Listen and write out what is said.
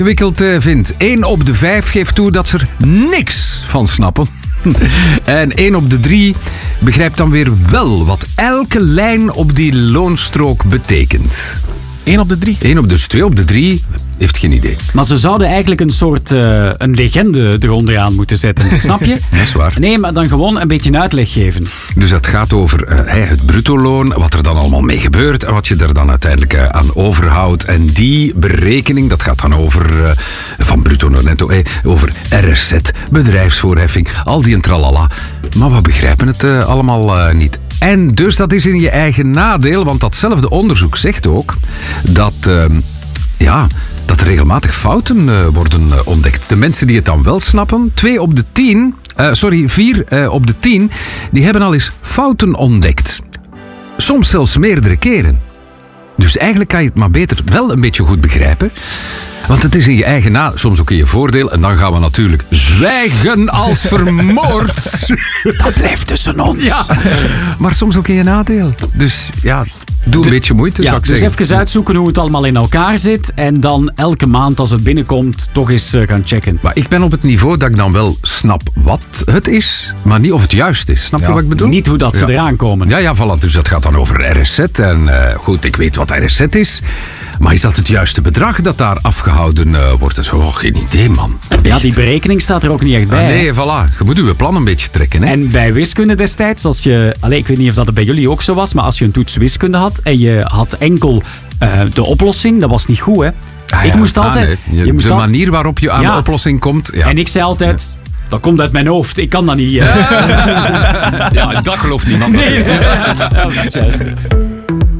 ingewikkeld vindt. 1 op de 5 geeft toe dat ze er niks van snappen. En 1 op de 3 begrijpt dan weer wel wat elke lijn op die loonstrook betekent. 1 op de 3? 1 op de 2 op de 3 heeft geen idee. Maar ze zouden eigenlijk een soort een legende eronder moeten zetten. Snap je? Dat is waar. Nee, maar dan gewoon een beetje een uitleg geven. Dus het gaat over het bruttoloon, wat er dan allemaal mee gebeurt en wat je er dan uiteindelijk aan overhoudt. En die berekening, dat gaat dan over van bruto naar netto, over RSZ, bedrijfsvoorheffing, al die en tralala. Maar we begrijpen het allemaal niet. En dus dat is in je eigen nadeel, want datzelfde onderzoek zegt ook dat dat er regelmatig fouten worden ontdekt. De mensen die het dan wel snappen, 4 op de 10, die hebben al eens fouten ontdekt. Soms zelfs meerdere keren. Dus eigenlijk kan je het maar beter wel een beetje goed begrijpen. Want het is in je eigen nadeel, soms ook in je voordeel. En dan gaan we natuurlijk zwijgen als vermoord. Dat blijft tussen ons. Ja, maar soms ook in je nadeel. Dus ja, doe een beetje moeite, zou ik dus zeggen. even uitzoeken hoe het allemaal in elkaar zit. En dan elke maand als het binnenkomt toch eens gaan checken. Maar ik ben op het niveau dat ik dan wel snap wat het is, maar niet of het juist is. Snap je wat ik bedoel? Niet hoe dat ze eraan komen. Ja, voilà. Dus dat gaat dan over RSZ. En goed, ik weet wat RSZ is. Maar is dat het juiste bedrag dat daar afgehouden wordt? Dat is geen idee, man. Ja, die berekening staat er ook niet echt bij. Nee, voilà. Je moet je plan een beetje trekken. Hè? En bij wiskunde destijds, als je... ik weet niet of dat bij jullie ook zo was, maar als je een toets wiskunde had en je had enkel de oplossing, dat was niet goed, hè? Ik moest altijd... Nee. De manier waarop je aan de oplossing komt... Ja. En ik zei altijd... Dat komt uit mijn hoofd, ik kan dat niet. Ja, dat gelooft niemand. Nee. Ja, dat is juist.